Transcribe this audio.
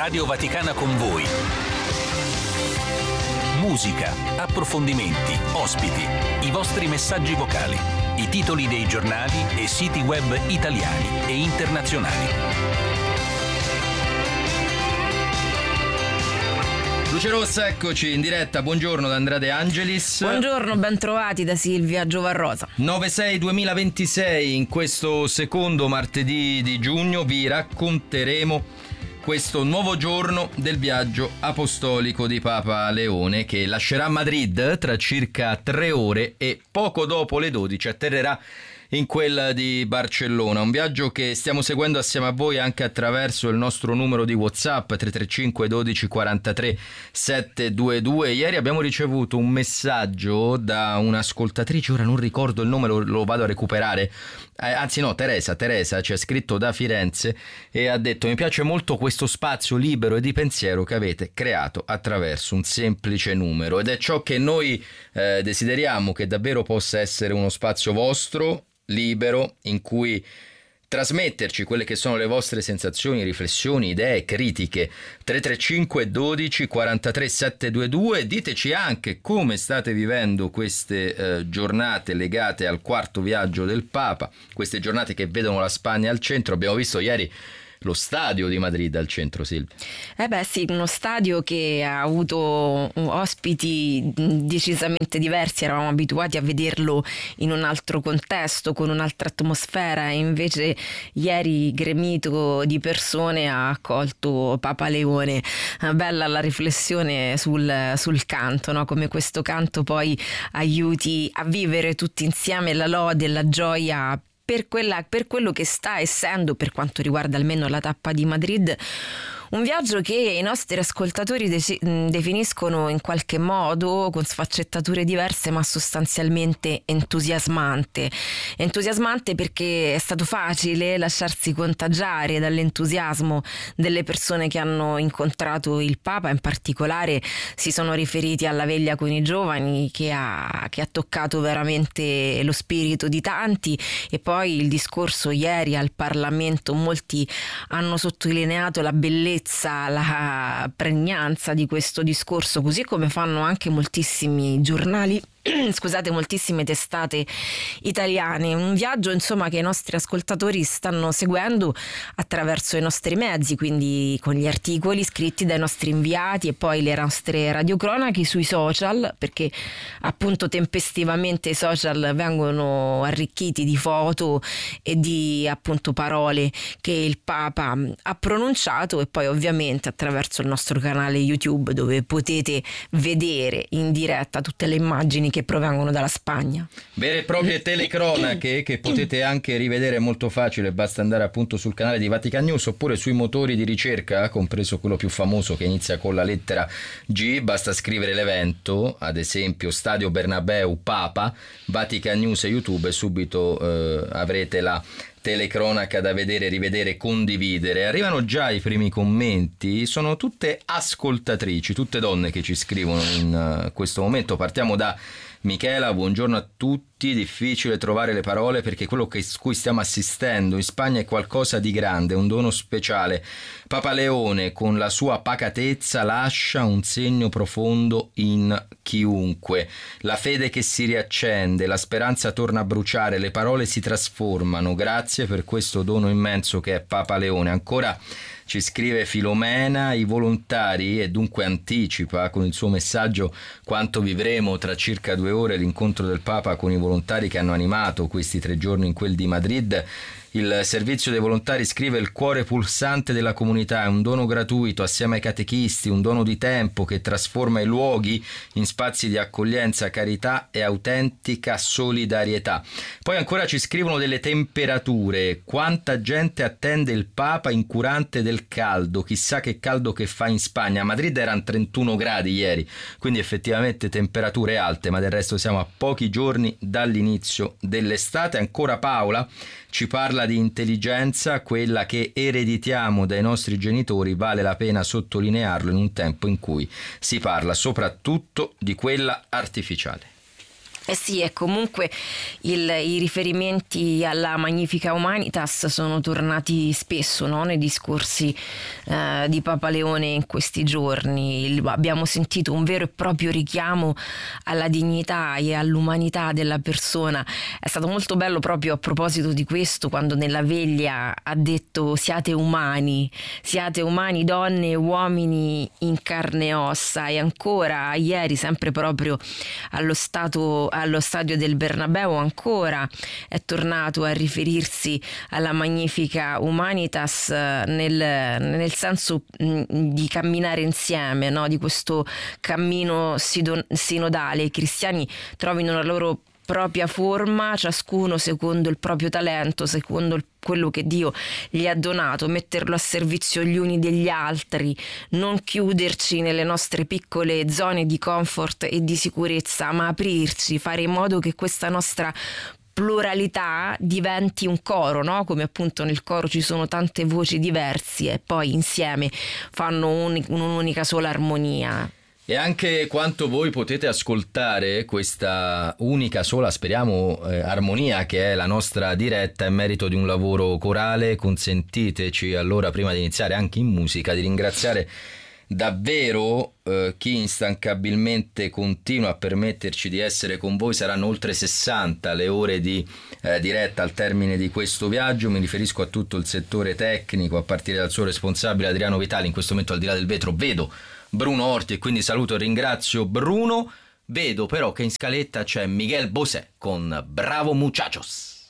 Radio Vaticana con voi. Musica, approfondimenti, ospiti, i vostri messaggi vocali, i titoli dei giornali e siti web italiani e internazionali. Luce Rossa, eccoci in diretta. Buongiorno da Andrea De Angelis. Buongiorno, ben trovati da Silvia Giovarrosa. 9/6/2026, in questo secondo martedì di giugno vi racconteremo questo nuovo giorno del viaggio apostolico di Papa Leone, che lascerà Madrid tra circa 3 ore e poco dopo le 12 atterrerà in quella di Barcellona. Un viaggio che stiamo seguendo assieme a voi anche attraverso il nostro numero di WhatsApp 335 12 43 722. Ieri abbiamo ricevuto un messaggio da un'ascoltatrice, ora non ricordo il nome, lo vado a recuperare. Teresa ci ha scritto da Firenze e ha detto: mi piace molto questo spazio libero e di pensiero che avete creato attraverso un semplice numero, ed è ciò che noi desideriamo, che davvero possa essere uno spazio vostro, libero, in cui trasmetterci quelle che sono le vostre sensazioni, riflessioni, idee, critiche. 335 12 43 722. Diteci anche come state vivendo queste giornate legate al quarto viaggio del Papa, queste giornate che vedono la Spagna al centro. Abbiamo visto ieri lo stadio di Madrid al centro, Silvia. Sì, uno stadio che ha avuto ospiti decisamente diversi. Eravamo abituati a vederlo in un altro contesto, con un'altra atmosfera, e invece ieri gremito di persone ha accolto Papa Leone. Bella la riflessione sul canto, no? Come questo canto poi aiuti a vivere tutti insieme la lode e la gioia per quello che sta essendo, per quanto riguarda almeno la tappa di Madrid, un viaggio che i nostri ascoltatori definiscono in qualche modo, con sfaccettature diverse, ma sostanzialmente entusiasmante. Entusiasmante perché è stato facile lasciarsi contagiare dall'entusiasmo delle persone che hanno incontrato il Papa. In particolare si sono riferiti alla veglia con i giovani che ha toccato veramente lo spirito di tanti, e poi il discorso ieri al Parlamento. Molti hanno sottolineato la bellezza, la pregnanza di questo discorso, così come fanno anche moltissimi giornali, moltissime testate italiane. Un viaggio, insomma, che i nostri ascoltatori stanno seguendo attraverso i nostri mezzi, quindi con gli articoli scritti dai nostri inviati e poi le nostre radiocronache sui social, perché appunto tempestivamente i social vengono arricchiti di foto e di appunto parole che il Papa ha pronunciato, e poi ovviamente attraverso il nostro canale YouTube, dove potete vedere in diretta tutte le immagini che provengono dalla Spagna. Vere e proprie telecronache che potete anche rivedere, molto facile, basta andare appunto sul canale di Vatican News oppure sui motori di ricerca, compreso quello più famoso che inizia con la lettera G. Basta scrivere l'evento, ad esempio Stadio Bernabeu Papa, Vatican News e YouTube, e subito avrete la telecronaca da vedere, rivedere, condividere. Arrivano già i primi commenti, sono tutte ascoltatrici, tutte donne che ci scrivono in questo momento. Partiamo da Michela: buongiorno a tutti, difficile trovare le parole perché quello cui stiamo assistendo in Spagna è qualcosa di grande, un dono speciale. Papa Leone con la sua pacatezza lascia un segno profondo in chiunque. La fede che si riaccende, la speranza torna a bruciare, le parole si trasformano. Grazie per questo dono immenso che è Papa Leone. Ancora ci scrive Filomena: i volontari, e dunque anticipa con il suo messaggio quanto vivremo tra circa 2 ore, l'incontro del Papa con i volontari che hanno animato questi 3 giorni in quel di Madrid. Il servizio dei volontari, scrive, il cuore pulsante della comunità, è un dono gratuito assieme ai catechisti, un dono di tempo che trasforma i luoghi in spazi di accoglienza, carità e autentica solidarietà. Poi ancora ci scrivono delle temperature: quanta gente attende il Papa incurante del caldo, chissà che caldo che fa in Spagna. A Madrid erano 31 gradi ieri, quindi effettivamente temperature alte, ma del resto siamo a pochi giorni dall'inizio dell'estate. Ancora Paola ci parla di intelligenza, quella che ereditiamo dai nostri genitori, vale la pena sottolinearlo in un tempo in cui si parla soprattutto di quella artificiale. Eh sì, e comunque i riferimenti alla Magnifica Humanitas sono tornati spesso, no? Nei discorsi di Papa Leone in questi giorni. Abbiamo sentito un vero e proprio richiamo alla dignità e all'umanità della persona. È stato molto bello proprio a proposito di questo, quando nella veglia ha detto siate umani donne e uomini in carne e ossa, e ancora ieri, sempre proprio allo stadio del Bernabeu, ancora è tornato a riferirsi alla Magnifica Humanitas nel senso di camminare insieme, no? Di questo cammino sinodale. I cristiani trovino la loro propria forma, ciascuno secondo il proprio talento, secondo quello che Dio gli ha donato, metterlo a servizio gli uni degli altri, non chiuderci nelle nostre piccole zone di comfort e di sicurezza, ma aprirci, fare in modo che questa nostra pluralità diventi un coro, no? Come appunto nel coro ci sono tante voci diverse e poi insieme fanno un'unica sola armonia. E anche quanto voi potete ascoltare questa unica sola, speriamo, armonia che è la nostra diretta, è merito di un lavoro corale. Consentiteci allora, prima di iniziare anche in musica, di ringraziare davvero chi instancabilmente continua a permetterci di essere con voi. Saranno oltre 60 le ore di diretta al termine di questo viaggio. Mi riferisco a tutto il settore tecnico, a partire dal suo responsabile Adriano Vitali. In questo momento al di là del vetro vedo Bruno Orti e quindi saluto e ringrazio Bruno. Vedo però che in scaletta c'è Miguel Bosé con Bravo Muchachos.